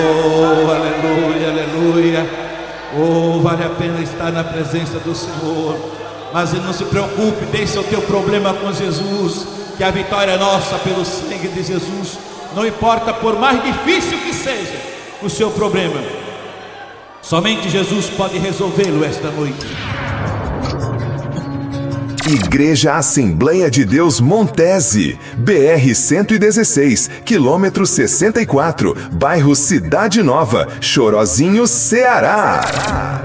Oh, aleluia, aleluia. Oh, vale a pena estar na presença do Senhor. Mas não se preocupe, deixe o teu problema com Jesus, que a vitória é nossa pelo sangue de Jesus. Não importa, por mais difícil que seja o seu problema, somente Jesus pode resolvê-lo esta noite. Igreja Assembleia de Deus Montese, BR-116, quilômetro 64, bairro Cidade Nova, Chorozinho, Ceará.